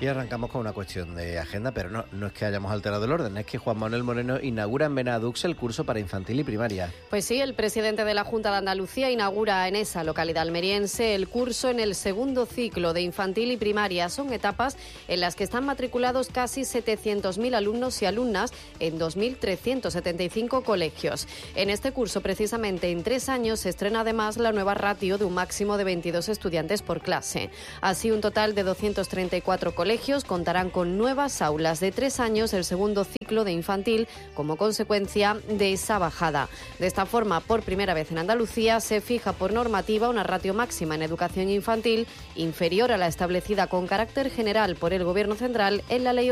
Y arrancamos con una cuestión de agenda, pero no es que hayamos alterado el orden, es que Juan Manuel Moreno inaugura en Benadux el curso para infantil y primaria. Pues sí, el presidente de la Junta de Andalucía inaugura en esa localidad almeriense el curso en el segundo ciclo de infantil y primaria. Son etapas en las que están matriculados casi 700.000 alumnos y alumnas en 2.375 colegios. En este curso, precisamente en 3 años, se estrena además la nueva ratio de un máximo de 22 estudiantes por clase. Así, un total de 234 colegios contarán con nuevas aulas de 3 años el segundo ciclo de infantil como consecuencia de esa bajada. De esta forma, por primera vez en Andalucía, se fija por normativa una ratio máxima en educación infantil inferior a la establecida con carácter general por el Gobierno central en la Ley